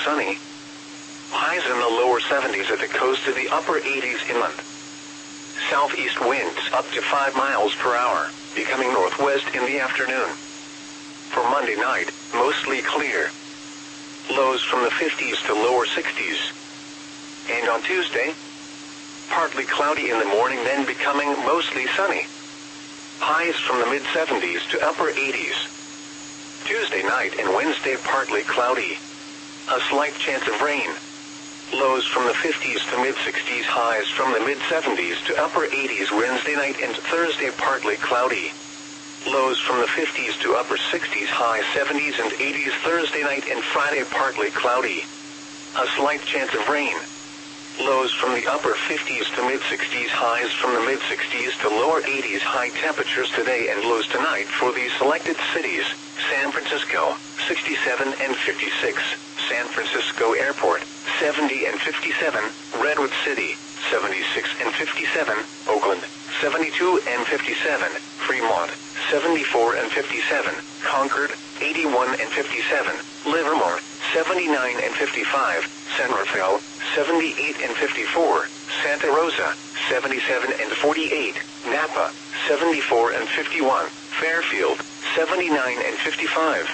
sunny. Highs in the lower 70s at the coast to the upper 80s inland. Southeast winds up to 5 miles per hour, becoming northwest in the afternoon. For Monday night, mostly clear. Lows from the 50s to lower 60s. And on Tuesday, partly cloudy in the morning, then becoming mostly sunny. Highs from the mid-70s to upper 80s. Tuesday night and Wednesday partly cloudy. A slight chance of rain. Lows from the 50s to mid-60s, highs from the mid-70s to upper 80s Wednesday night and Thursday partly cloudy. Lows from the 50s to upper 60s, high 70s and 80s Thursday night and Friday partly cloudy. A slight chance of rain. Lows from the upper 50s to mid-60s, highs from the mid-60s to lower 80s, high temperatures today and lows tonight for the selected cities: San Francisco, 67 and 56, San Francisco Airport, 70 and 57, Redwood City, 76 and 57, Oakland, 72 and 57, Fremont, 74 and 57, Concord, 81 and 57, Livermore, 79 and 55, San Rafael, 78 and 54, Santa Rosa, 77 and 48, Napa, 74 and 51, Fairfield, 79 and 55.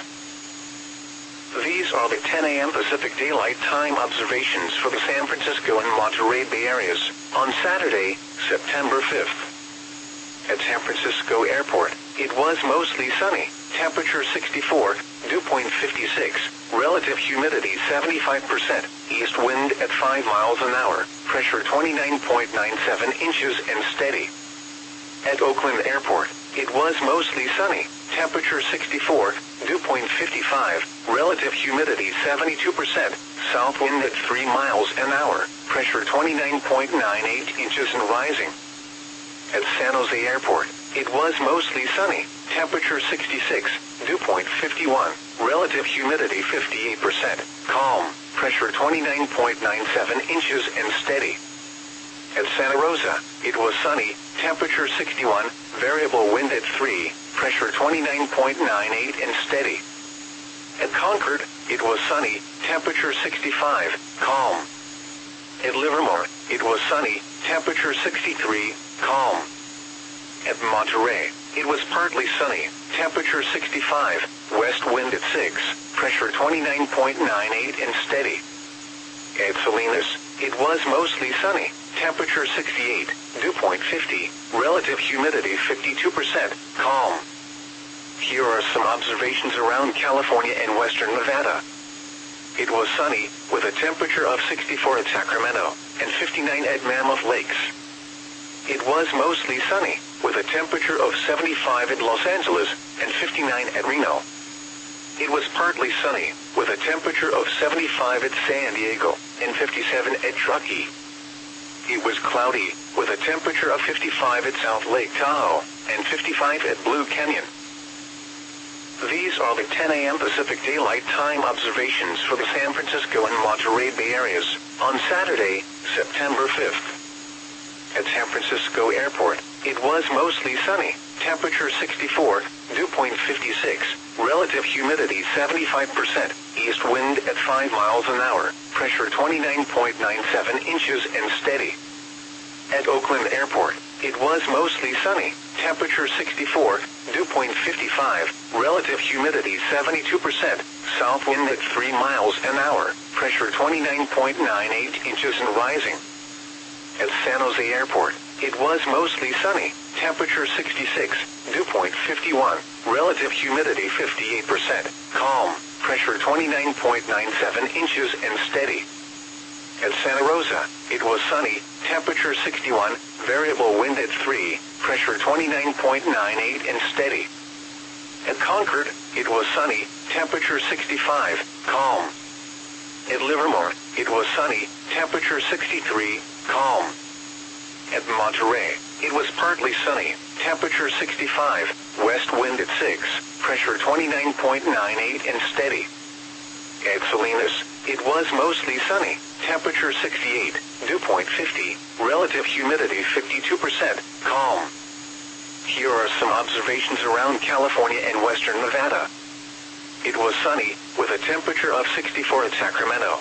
These are the 10 a.m. Pacific Daylight Time observations for the San Francisco and Monterey Bay areas on Saturday, September 5th. At San Francisco Airport, it was mostly sunny, temperature 64, dew point 56, relative humidity 75%, east wind at 5 miles an hour, pressure 29.97 inches and steady. At Oakland Airport, it was mostly sunny, temperature 64, dew point 55, relative humidity 72%, south wind at 3 miles an hour, pressure 29.98 inches and rising. At San Jose Airport, it was mostly sunny, temperature 66, dew point 51, relative humidity 58%, calm, pressure 29.97 inches and steady. At Santa Rosa, it was sunny, temperature 61, variable wind at 3, pressure 29.98 and steady. At Concord, it was sunny, temperature 65, calm. At Livermore, it was sunny, temperature 63, calm. At Monterey, it was partly sunny, temperature 65, west wind at 6, pressure 29.98 and steady. At Salinas, it was mostly sunny, temperature 68, dew point 50, relative humidity 52%, calm. Here are some observations around California and western Nevada. It was sunny, with a temperature of 64 at Sacramento, and 59 at Mammoth Lakes. It was mostly sunny, with a temperature of 75 at Los Angeles, and 59 at Reno. It was partly sunny, with a temperature of 75 at San Diego, and 57 at Truckee. It was cloudy, with a temperature of 55 at South Lake Tahoe, and 55 at Blue Canyon. These are the 10 a.m. Pacific Daylight Time observations for the San Francisco and Monterey Bay areas on Saturday, September 5th. At San Francisco Airport, it was mostly sunny, temperature 64, dew point 56, relative humidity 75%, east wind at 5 miles an hour, pressure 29.97 inches and steady. At Oakland Airport, it was mostly sunny, temperature 64, dew point 55, relative humidity 72%, south wind at 3 miles an hour, pressure 29.98 inches and rising. At San Jose Airport, it was mostly sunny, temperature 66, dew point 51, relative humidity 58%, calm, pressure 29.97 inches and steady. At Santa Rosa, it was sunny, temperature 61, variable wind at 3, pressure 29.98 and steady. At Concord, it was sunny, temperature 65, calm. At Livermore, it was sunny, temperature 63, calm. At Monterey, it was partly sunny, temperature 65, west wind at 6, pressure 29.98 and steady. At Salinas, it was mostly sunny, temperature 68, dew point 50, relative humidity 52%, calm. Here are some observations around California and western Nevada. It was sunny, with a temperature of 64 at Sacramento,